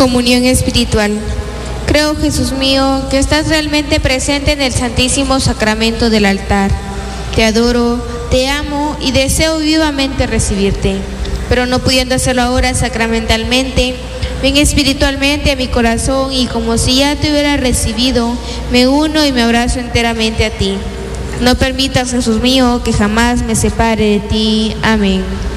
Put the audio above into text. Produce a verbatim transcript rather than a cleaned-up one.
Comunión espiritual. Creo, Jesús mío, que estás realmente presente en el Santísimo Sacramento del altar. Te adoro, te amo y deseo vivamente recibirte. Pero no pudiendo hacerlo ahora sacramentalmente, ven espiritualmente a mi corazón y como si ya te hubiera recibido, me uno y me abrazo enteramente a ti. No permitas, Jesús mío, que jamás me separe de ti. Amén.